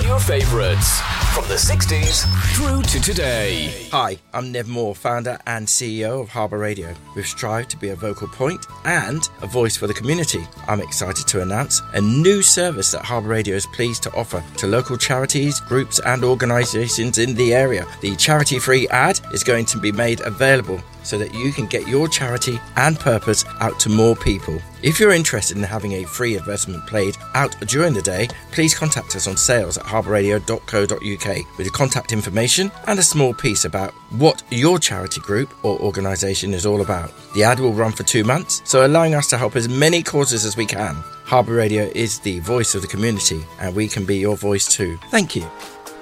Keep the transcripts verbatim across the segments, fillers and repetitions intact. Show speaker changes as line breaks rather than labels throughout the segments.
your favourites from the sixties through to today.
Hi, I'm Nev Moore, founder and C E O of Harbour Radio. We've strived to be a vocal point and a voice for the community. I'm excited to announce a new service that Harbour Radio is pleased to offer to local charities, groups and organisations in the area. The charity-free ad is going to be made available so that you can get your charity and purpose out to more people. If you're interested in having a free advertisement played out during the day, please contact us on sales at harbour radio dot co dot uk with your contact information and a small piece about what your charity group or organisation is all about. The ad will run for two months, so allowing us to help as many causes as we can. Harbour Radio is the voice of the community, and we can be your voice too. Thank you.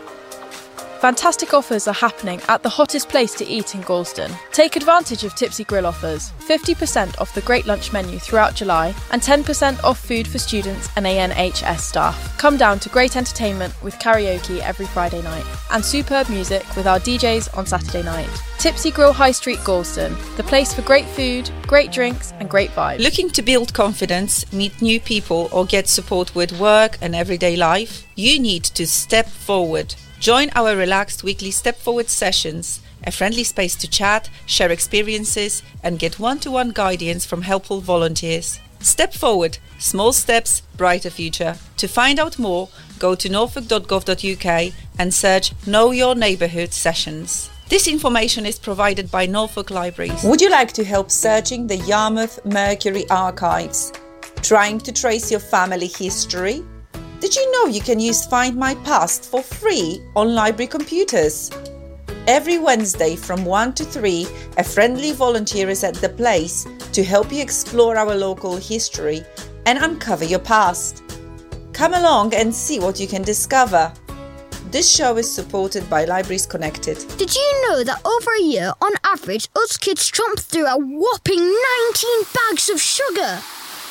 Fantastic offers are happening at the hottest place to eat in Galston. Take advantage of Tipsy Grill offers. fifty percent off the Great Lunch menu throughout July and ten percent off food for students and A N H S staff. Come down to great entertainment with karaoke every Friday night and superb music with our D Js on Saturday night. Tipsy Grill High Street Galston, the place for great food, great drinks and great vibes.
Looking to build confidence, meet new people or get support with work and everyday life? You need to step forward. Join our relaxed weekly Step Forward sessions, a friendly space to chat, share experiences and get one-to-one guidance from helpful volunteers. Step Forward, small steps, brighter future. To find out more, go to norfolk dot gov dot uk and search Know Your Neighbourhood sessions. This information is provided by Norfolk Libraries. Would you like to help searching the Yarmouth Mercury archives? Trying to trace your family history? Did you know you can use Find My Past for free on library computers? Every Wednesday from one to three, a friendly volunteer is at the place to help you explore our local history and uncover your past. Come along and see what you can discover. This show is supported by Libraries Connected.
Did you know that over a year, on average, us kids chomp through a whopping nineteen bags of sugar?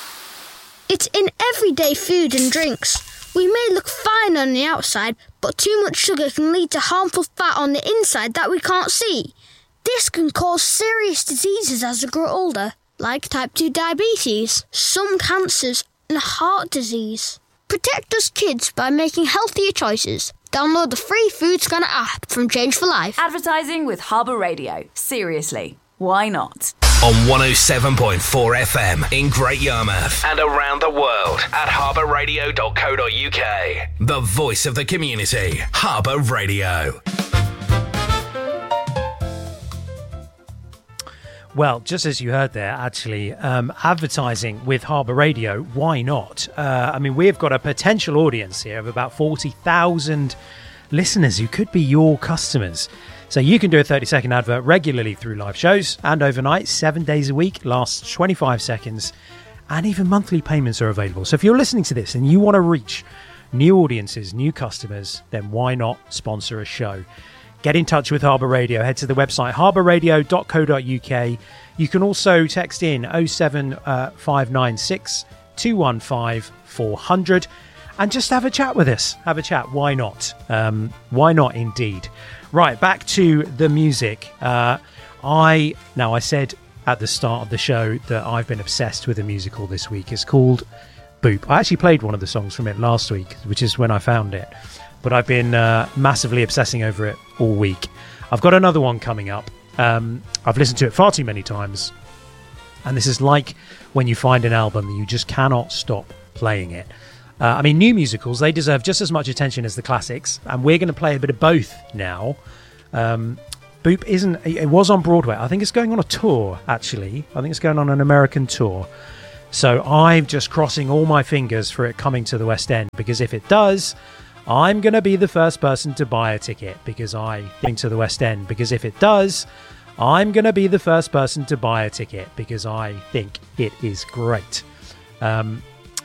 It's in everyday food and drinks. We may look fine on the outside, but too much sugar can lead to harmful fat on the inside that we can't see. This can cause serious diseases as we grow older, like type two diabetes, some cancers and heart disease. Protect us kids by making healthier choices. Download the free Food Scanner app from Change for Life.
Advertising with Harbour Radio. Seriously, why not?
On one oh seven point four F M in Great Yarmouth and around the world at harbour radio dot co dot uk. The voice of the community, Harbour Radio.
Well, just as you heard there, actually, um, advertising with Harbour Radio, why not? Uh, I mean, we've got a potential audience here of about forty thousand listeners who could be your customers. So you can do a thirty second advert regularly through live shows and overnight, seven days a week, lasts twenty-five seconds, and even monthly payments are available. So if you're listening to this and you want to reach new audiences, new customers, then why not sponsor a show? Get in touch with Harbour Radio. Head to the website harbour radio dot co dot uk. You can also text in oh seven five nine six two one five four hundred and just have a chat with us. Have a chat. Why not? Um, why not indeed? Right, back to the music. Uh, I now I said at the start of the show that I've been obsessed with a musical this week. It's called Boop. I actually played one of the songs from it last week, which is when I found it. But I've been uh, massively obsessing over it all week. I've got another one coming up. Um, I've listened to it far too many times. And this is like when you find an album and you just cannot stop playing it. Uh, I mean, new musicals, they deserve just as much attention as the classics. And we're going to play a bit of both now. Um, Boop isn't... It was on Broadway. I think it's going on a tour, actually. I think it's going on an American tour. So I'm just crossing all my fingers for it coming to the West End. Because if it does, I'm going to be the first person to buy a ticket. Because I think to the West End. Because if it does, I'm going to be the first person to buy a ticket. Because I think it is great. Um...